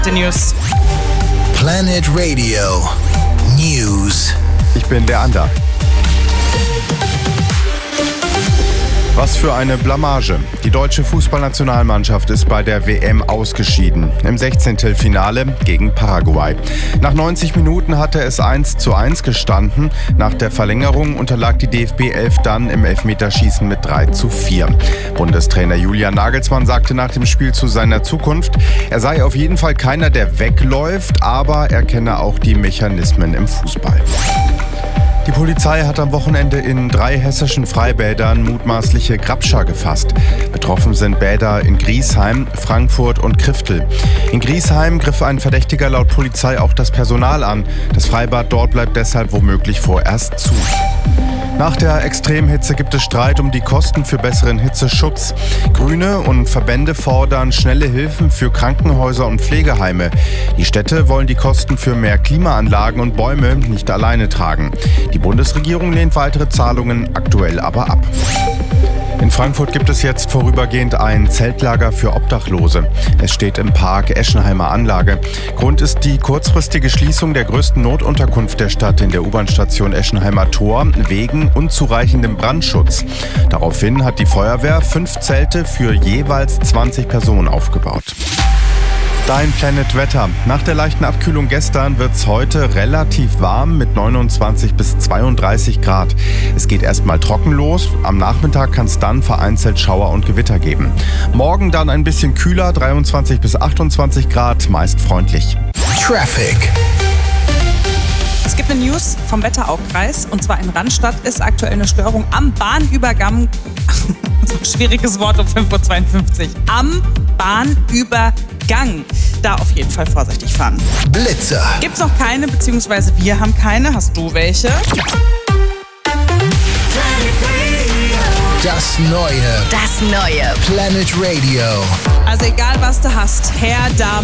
The News. Planet Radio News. Ich bin der Ander. Was für eine Blamage. Die deutsche Fußballnationalmannschaft ist bei der WM ausgeschieden. Im 16. Finale gegen Paraguay. Nach 90 Minuten hatte es 1:1 gestanden. Nach der Verlängerung unterlag die DFB 11 dann im Elfmeterschießen mit 3:4. Bundestrainer Julian Nagelsmann sagte nach dem Spiel zu seiner Zukunft, er sei auf jeden Fall keiner, der wegläuft, aber er kenne auch die Mechanismen im Fußball. Die Polizei hat am Wochenende in 3 hessischen Freibädern mutmaßliche Grabscher gefasst. Betroffen sind Bäder in Griesheim, Frankfurt und Kriftel. In Griesheim griff ein Verdächtiger laut Polizei auch das Personal an. Das Freibad dort bleibt deshalb womöglich vorerst zu. Nach der Extremhitze gibt es Streit um die Kosten für besseren Hitzeschutz. Grüne und Verbände fordern schnelle Hilfen für Krankenhäuser und Pflegeheime. Die Städte wollen die Kosten für mehr Klimaanlagen und Bäume nicht alleine tragen. Die Bundesregierung lehnt weitere Zahlungen aktuell aber ab. In Frankfurt gibt es jetzt vorübergehend ein Zeltlager für Obdachlose. Es steht im Park Eschenheimer Anlage. Grund ist die kurzfristige Schließung der größten Notunterkunft der Stadt in der U-Bahn-Station Eschenheimer Tor wegen unzureichendem Brandschutz. Daraufhin hat die Feuerwehr 5 Zelte für jeweils 20 Personen aufgebaut. Dein Planet Wetter. Nach der leichten Abkühlung gestern wird es heute relativ warm mit 29 bis 32 Grad. Es geht erstmal trocken los. Am Nachmittag kann es dann vereinzelt Schauer und Gewitter geben. Morgen dann ein bisschen kühler, 23 bis 28 Grad, meist freundlich. Traffic. Es gibt eine News vom Wetteraukreis, und zwar in Randstadt ist aktuell eine Störung am Bahnübergang. So ein schwieriges Wort um 5:52 Uhr. Am Bahnübergang. Da auf jeden Fall vorsichtig fahren. Blitzer. Gibt's noch keine, beziehungsweise wir haben keine. Hast du welche? Das Neue. Das Neue. Planet Radio. Also egal, was du hast, her da